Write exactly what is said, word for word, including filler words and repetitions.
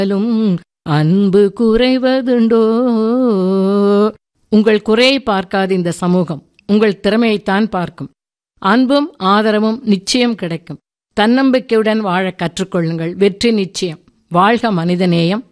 அன்பு குறைவதுண்டோ? உங்கள் குறையை பார்க்காது இந்த சமூகம் உங்கள் திறமையைத்தான் பார்க்கும். அன்பும் ஆதரவும் நிச்சயம் கிடைக்கும். தன்னம்பிக்கையுடன் வாழ கற்றுக்கொள்ளுங்கள். வெற்றி நிச்சயம். வாழ்க மனிதநேயம்.